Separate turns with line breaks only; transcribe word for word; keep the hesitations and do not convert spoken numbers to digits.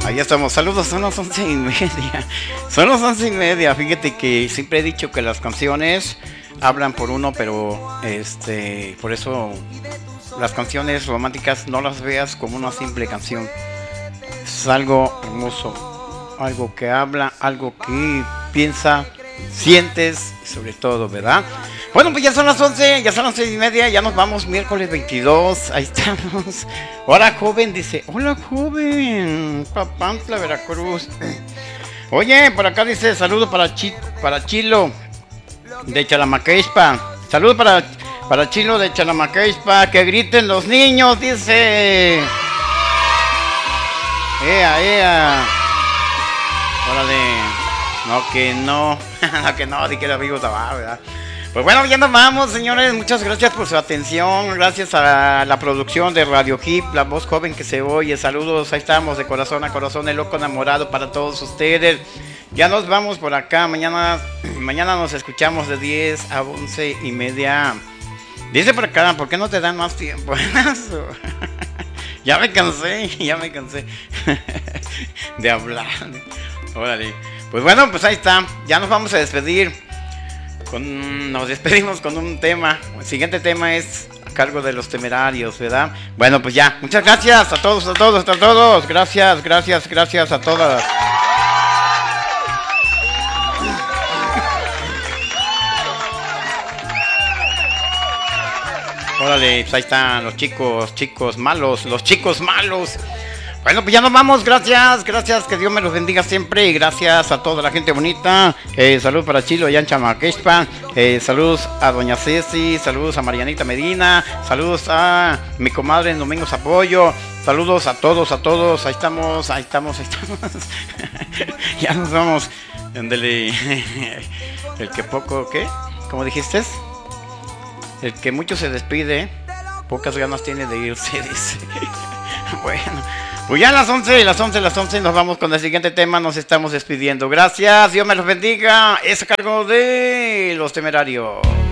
Ahí estamos, saludos, son las once y media. Son las once y media. Fíjate que siempre he dicho que las canciones hablan por uno, pero este, por eso las canciones románticas no las veas como una simple canción. Es algo hermoso, algo que habla, algo que piensa, sientes, sobre todo, ¿verdad? Bueno, pues ya son las once, ya son las once y media, ya nos vamos, miércoles veintidós, ahí estamos. Hola, joven, dice, hola, joven, Papantla, Veracruz. Oye, por acá dice, saludo para, Chi, para Chilo, de Chalamaqueispa. Saludo para, para Chilo, de Chalamaqueispa, que griten los niños, dice. Ea, ea. Órale. No, que no. No, que no, di que era vivo estaba, ¿verdad? Pues bueno, ya nos vamos, señores. Muchas gracias por su atención. Gracias a la producción de Radio Hip, la voz joven que se oye. Saludos, ahí estamos, de corazón a corazón, el loco enamorado para todos ustedes. Ya nos vamos por acá. Mañana, mañana nos escuchamos de diez a once y media. Dice por acá, ¿por qué no te dan más tiempo? Ya me cansé, ya me cansé de hablar. Órale. Pues bueno, pues ahí está. Ya nos vamos a despedir. Con, nos despedimos con un tema. El siguiente tema es a cargo de Los Temerarios, ¿verdad? Bueno, pues ya. Muchas gracias a todos, a todos, a todos. Gracias, gracias, gracias a todas. Órale, pues ahí están los chicos, chicos malos, los chicos malos. Bueno, pues ya nos vamos, gracias, gracias, que Dios me los bendiga siempre y gracias a toda la gente bonita. Eh, saludos para Chilo, allá en Chamaquexpa, eh, saludos a Doña Ceci, saludos a Marianita Medina, saludos a mi comadre en Domingos Apoyo, saludos a todos, a todos, ahí estamos, ahí estamos, ahí estamos. Ya nos vamos. Ándale. El que poco, ¿qué? ¿Cómo dijiste? El que mucho se despide, pocas ganas tiene de irse, dice. Bueno. Pues ya a las once, las once, las once nos vamos con el siguiente tema, nos estamos despidiendo. Gracias, Dios me los bendiga. Es a cargo de Los Temerarios.